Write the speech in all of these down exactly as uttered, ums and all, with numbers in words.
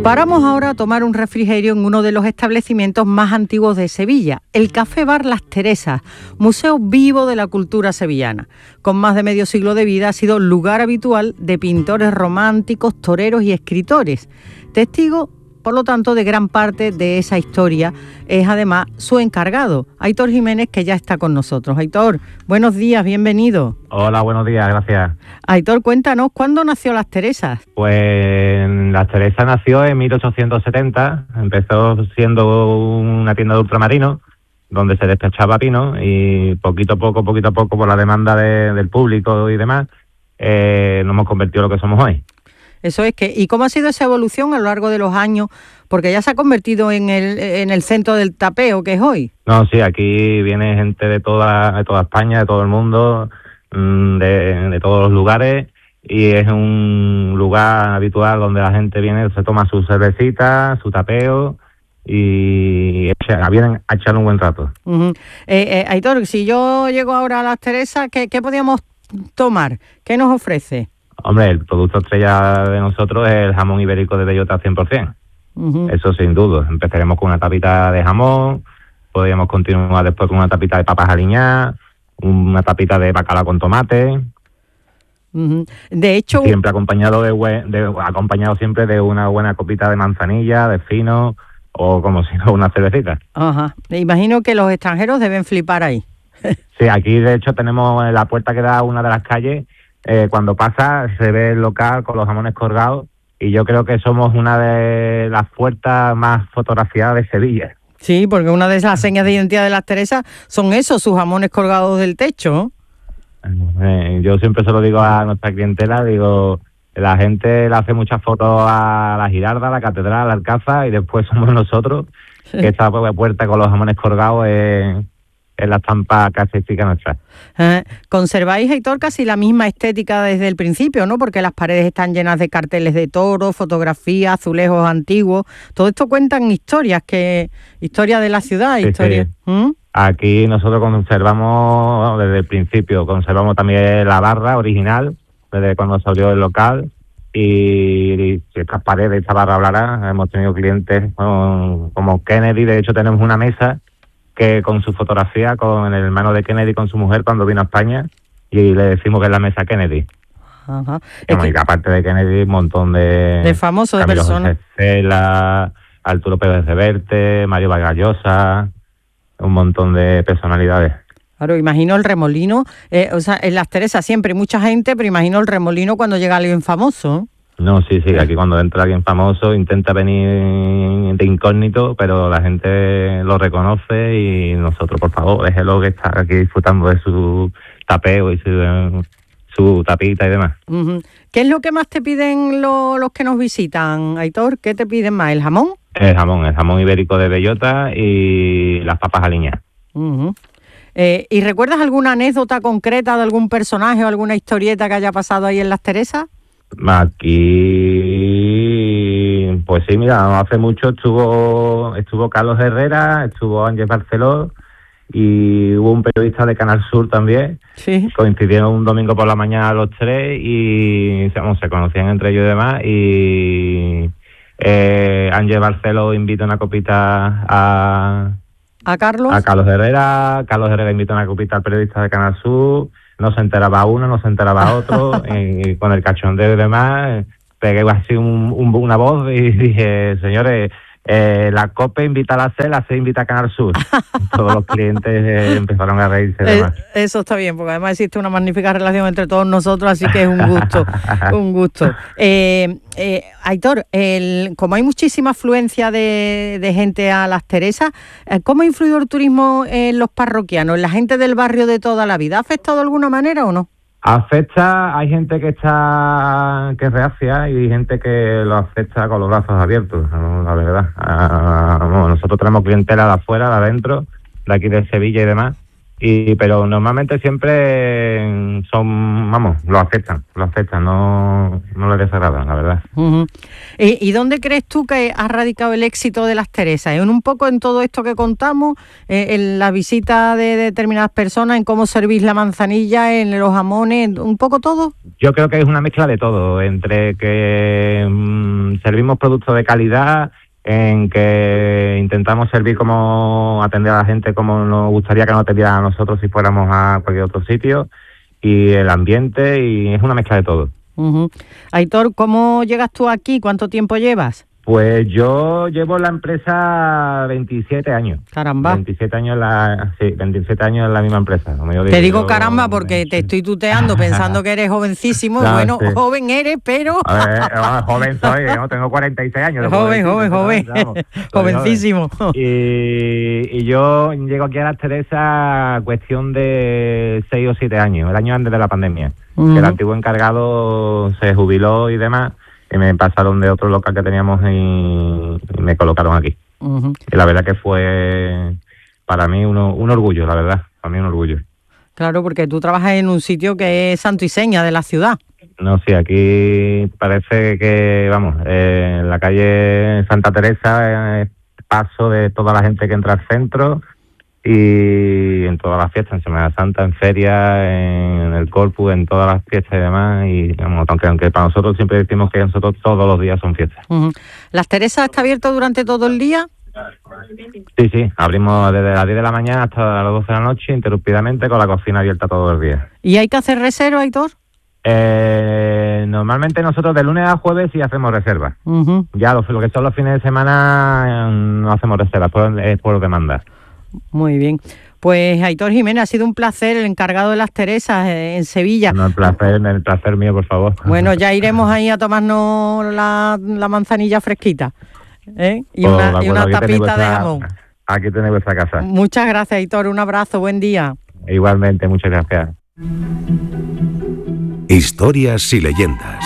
Paramos ahora a tomar un refrigerio en uno de los establecimientos más antiguos de Sevilla, el Café Bar Las Teresas, museo vivo de la cultura sevillana. Con más de medio siglo de vida ha sido lugar habitual de pintores románticos, toreros y escritores. Testigo, por lo tanto, de gran parte de esa historia es además su encargado, Aitor Jiménez, que ya está con nosotros. Aitor, buenos días, bienvenido. Hola, buenos días, gracias. Aitor, cuéntanos, ¿cuándo nació Las Teresas? Pues Las Teresas nació en mil ochocientos setenta, empezó siendo una tienda de ultramarinos, donde se despachaba vino, y poquito a poco, poquito a poco, por la demanda de, del público y demás, eh, nos hemos convertido en lo que somos hoy. Eso es que, ¿y cómo ha sido esa evolución a lo largo de los años? Porque ya se ha convertido en el en el centro del tapeo que es hoy. No, sí, aquí viene gente de toda de toda España, de todo el mundo, de, de todos los lugares, y es un lugar habitual donde la gente viene, se toma su cervecita, su tapeo, y echa, vienen a echar un buen rato. Uh-huh. eh, eh, Aitor, si yo llego ahora a Las Teresas, ¿qué, qué podríamos tomar? ¿Qué nos ofrece? Hombre, el producto estrella de nosotros es el jamón ibérico de bellota cien por ciento. Uh-huh. Eso sin duda. Empezaremos con una tapita de jamón, podríamos continuar después con una tapita de papas aliñadas, una tapita de bacalao con tomate. Uh-huh. De hecho, siempre acompañado de, de acompañado siempre de una buena copita de manzanilla, de fino, o como si no, una cervecita. Ajá. Uh-huh. Imagino que los extranjeros deben flipar ahí. Sí, aquí de hecho tenemos la puerta que da a una de las calles. Eh, cuando pasa se ve el local con los jamones colgados, y yo creo que somos una de las puertas más fotografiadas de Sevilla. Sí, porque una de esas señas de identidad de Las Teresas son esos, sus jamones colgados del techo. Eh, yo siempre se lo digo a nuestra clientela, digo, la gente le hace muchas fotos a la Girarda, a la Catedral, a la Alcázar, y después somos nosotros, que esta puerta con los jamones colgados es... es la estampa característica nuestra. Eh, conserváis, Aitor, casi la misma estética desde el principio, ¿no? Porque las paredes están llenas de carteles de toros, fotografías, azulejos antiguos. Todo esto cuentan historias, que historia de la ciudad, sí, historia. Sí. ¿Mm? Aquí nosotros conservamos desde el principio, conservamos también la barra original, desde cuando se abrió el local, y si estas paredes, esta barra hablará. Hemos tenido clientes como, como Kennedy, de hecho tenemos una mesa que con su fotografía, con el hermano de Kennedy, con su mujer cuando vino a España, y le decimos que es la mesa Kennedy. Ajá. Es que, y aparte de Kennedy, un montón de... De famosos, de personas. Cela, Arturo Pérez Reverte, Mario Vargas Llosa, un montón de personalidades. Claro, imagino el remolino, eh, o sea, en Las Teresas siempre hay mucha gente, pero imagino el remolino cuando llega alguien famoso. No, sí, sí, aquí cuando entra alguien famoso intenta venir de incógnito, pero la gente lo reconoce, y nosotros, por favor, déjelo que está aquí disfrutando de su tapeo y su, su tapita y demás. Uh-huh. ¿Qué es lo que más te piden lo, los que nos visitan, Aitor? ¿Qué te piden más, el jamón? El jamón, el jamón ibérico de bellota y las papas aliñadas. Uh-huh. Eh, ¿Y recuerdas alguna anécdota concreta de algún personaje o alguna historieta que haya pasado ahí en Las Teresas? Aquí, pues sí, mira, no hace mucho estuvo estuvo Carlos Herrera, estuvo Ángel Barceló, y hubo un periodista de Canal Sur también. Sí. Coincidieron un domingo por la mañana los tres, y vamos, se conocían entre ellos y demás, y eh, Ángel Barceló invita una copita a... ¿A Carlos? A Carlos Herrera, Carlos Herrera invita una copita al periodista de Canal Sur. No se enteraba uno, no se enteraba otro, y con el cachondeo y demás, pegué así un, un, una voz y dije, señores, eh, la COPE invita a la C, la C invita a Canal Sur. Todos los clientes eh, empezaron a reírse y demás. Eh, eso está bien, porque además existe una magnífica relación entre todos nosotros, así que es un gusto, un gusto. Eh, eh, Aitor, el, como hay muchísima afluencia de, de gente a Las Teresas, ¿cómo ha influido el turismo en los parroquianos, en la gente del barrio de toda la vida? ¿Ha afectado de alguna manera o no? Afecta, hay gente que está que es reacia, y gente que lo acepta con los brazos abiertos, ¿no? La verdad. Ah, bueno, nosotros tenemos clientela de afuera, de adentro, de aquí de Sevilla y demás, y pero normalmente siempre son, vamos, lo aceptan, lo aceptan, no, no les desagrada, la verdad. Uh-huh. ¿Y, ¿Y dónde crees tú que ha radicado el éxito de Las Teresas? ¿En un poco en todo esto que contamos, eh, en la visita de determinadas personas, en cómo servís la manzanilla, en los jamones, un poco todo? Yo creo que es una mezcla de todo, entre que mmm, servimos productos de calidad, en que intentamos servir como atender a la gente como nos gustaría que nos atendieran a nosotros si fuéramos a cualquier otro sitio, y el ambiente, y es una mezcla de todo. Uh-huh. Aitor, ¿cómo llegas tú aquí? ¿Cuánto tiempo llevas? Pues yo llevo en la empresa veintisiete años. Caramba. veintisiete años en la, sí, veintisiete años en la misma empresa. Como yo digo, te digo yo, caramba porque te estoy tuteando pensando que eres jovencísimo. No, bueno, sí. Joven eres, pero... A ver, joven soy, ¿no? Tengo cuarenta y seis años. Joven, joven, joven. Jovencísimo. Y, y yo llego aquí a Las Teresas cuestión de seis o siete años, el año antes de la pandemia. Uh-huh. Que el antiguo encargado se jubiló y demás. Y me pasaron de otro local que teníamos y, y me colocaron aquí. Uh-huh. Y la verdad que fue para mí uno, un orgullo, la verdad, para mí un orgullo. Claro, porque tú trabajas en un sitio que es santo y seña de la ciudad. No, sí, aquí parece que, vamos, eh, en la calle Santa Teresa es paso de toda la gente que entra al centro, y en todas las fiestas, en Semana Santa, en feria, en el Corpus, en todas las fiestas y demás, y vamos, aunque, aunque para nosotros siempre decimos que nosotros todos los días son fiestas. Uh-huh. ¿Las Teresas está abierto durante todo el día? Sí, sí, abrimos desde las diez de la mañana hasta las doce de la noche, interrumpidamente, con la cocina abierta todos los días. ¿Y hay que hacer reserva, Aitor? Eh, normalmente nosotros de lunes a jueves sí hacemos reservas. Uh-huh. Ya lo, lo que son los fines de semana no hacemos reservas, por, es por demanda. Muy bien. Pues Aitor Jiménez, ha sido un placer, el encargado de Las Teresas eh, en Sevilla. No, el placer, el placer mío, por favor. Bueno, ya iremos ahí a tomarnos la, la manzanilla fresquita, ¿eh? Y una, oh, y una tapita vuestra, de jamón. Aquí tenéis vuestra casa. Muchas gracias, Aitor, un abrazo, buen día. Igualmente, muchas gracias. Historias y leyendas.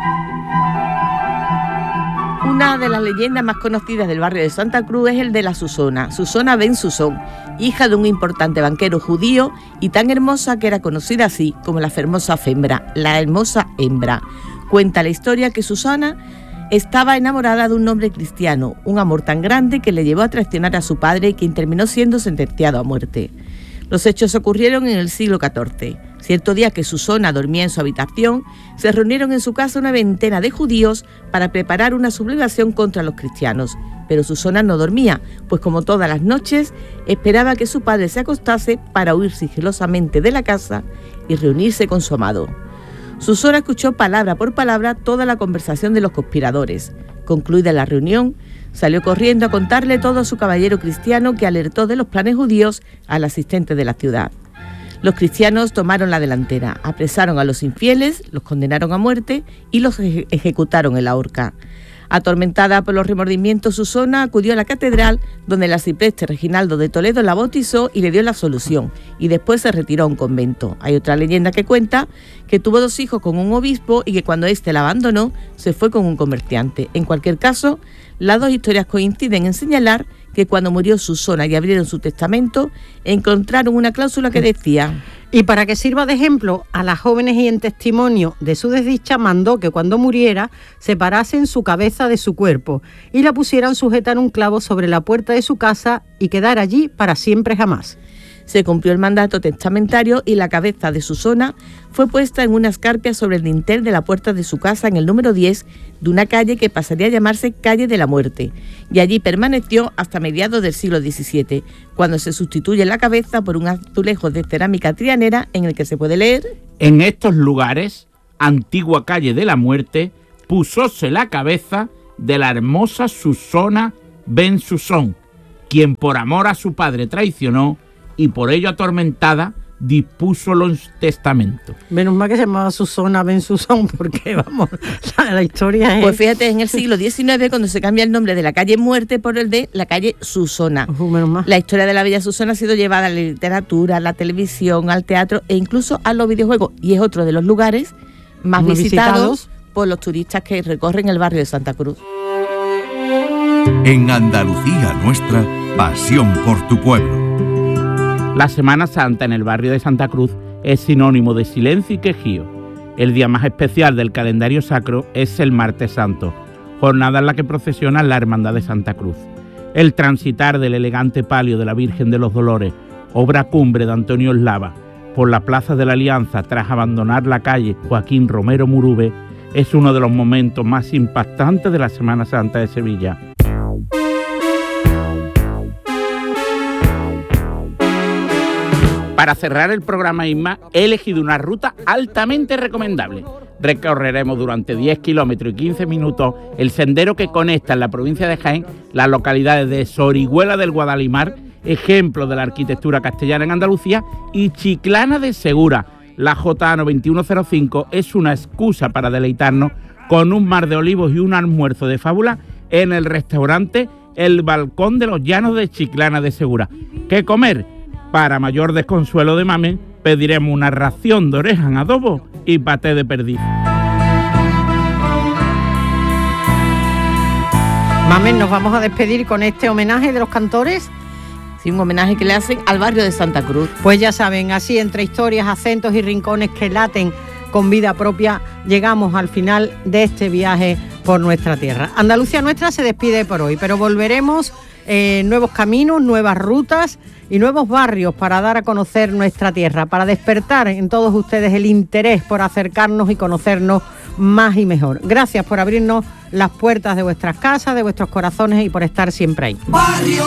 Una de las leyendas más conocidas del barrio de Santa Cruz es el de la Susona, Susona ben Susón, hija de un importante banquero judío y tan hermosa que era conocida así como la hermosa fembra, la hermosa hembra. Cuenta la historia que Susana estaba enamorada de un hombre cristiano, un amor tan grande que le llevó a traicionar a su padre, quien terminó siendo sentenciado a muerte. Los hechos ocurrieron en el siglo catorce. Cierto día que Susana dormía en su habitación, se reunieron en su casa una veintena de judíos para preparar una sublevación contra los cristianos. Pero Susana no dormía, pues como todas las noches, esperaba que su padre se acostase para huir sigilosamente de la casa y reunirse con su amado. Susana escuchó palabra por palabra toda la conversación de los conspiradores. Concluida la reunión, salió corriendo a contarle todo a su caballero cristiano, que alertó de los planes judíos al asistente de la ciudad. Los cristianos tomaron la delantera, apresaron a los infieles, los condenaron a muerte y los eje- ejecutaron en la horca. Atormentada por los remordimientos, Susana acudió a la catedral, donde el arcipreste Reginaldo de Toledo la bautizó y le dio la absolución, y después se retiró a un convento. Hay otra leyenda que cuenta que tuvo dos hijos con un obispo y que cuando éste la abandonó, se fue con un comerciante. En cualquier caso, las dos historias coinciden en señalar que cuando murió Susana y abrieron su testamento, encontraron una cláusula que decía: y para que sirva de ejemplo a las jóvenes y en testimonio de su desdicha, mandó que cuando muriera separasen su cabeza de su cuerpo y la pusieran sujeta en un clavo sobre la puerta de su casa y quedar allí para siempre jamás. Se cumplió el mandato testamentario y la cabeza de Susana fue puesta en una escarpia sobre el dintel de la puerta de su casa en el número diez de una calle que pasaría a llamarse Calle de la Muerte, y allí permaneció hasta mediados del siglo diecisiete, cuando se sustituye la cabeza por un azulejo de cerámica trianera en el que se puede leer: en estos lugares, antigua Calle de la Muerte, pusóse la cabeza de la hermosa Susana ben Susón, quien por amor a su padre traicionó y por ello atormentada dispuso los testamentos. Menos mal que se llamaba Susana ben Susón, porque vamos, la, la historia es... Pues fíjate, en el siglo diecinueve, cuando se cambia el nombre de la calle Muerte por el de la calle Susona. Uh, menos mal. La historia de la bella Susana ha sido llevada a la literatura, a la televisión, al teatro e incluso a los videojuegos, y es otro de los lugares más visitados, visitados por los turistas que recorren el barrio de Santa Cruz. En Andalucía Nuestra, pasión por tu pueblo. La Semana Santa en el barrio de Santa Cruz es sinónimo de silencio y quejío. El día más especial del calendario sacro es el Martes Santo, jornada en la que procesiona la Hermandad de Santa Cruz. El transitar del elegante palio de la Virgen de los Dolores, obra cumbre de Antonio Eslava, por la Plaza de la Alianza tras abandonar la calle Joaquín Romero Murube, se hace presente en el paso de la procesión. El paso de la procesión se realiza en el es uno de los momentos más impactantes de la Semana Santa de Sevilla. Para cerrar el programa, Isma, he elegido una ruta altamente recomendable. Recorreremos durante diez kilómetros y quince minutos el sendero que conecta en la provincia de Jaén las localidades de Sorihuela del Guadalimar, ejemplo de la arquitectura castellana en Andalucía, y Chiclana de Segura. La J A noventa y uno cero cinco es una excusa para deleitarnos con un mar de olivos y un almuerzo de fábula en el restaurante El Balcón de los Llanos de Chiclana de Segura. ¿Qué comer? Para mayor desconsuelo de Mame, pediremos una ración de oreja en adobo y paté de perdiz. Mamen, nos vamos a despedir con este homenaje de los cantores. Sí, un homenaje que le hacen al barrio de Santa Cruz. Pues ya saben, así entre historias, acentos y rincones que laten con vida propia, llegamos al final de este viaje por nuestra tierra. Andalucía Nuestra se despide por hoy, pero volveremos eh, nuevos caminos, nuevas rutas y nuevos barrios para dar a conocer nuestra tierra, para despertar en todos ustedes el interés por acercarnos y conocernos más y mejor. Gracias por abrirnos las puertas de vuestras casas, de vuestros corazones y por estar siempre ahí. Barrio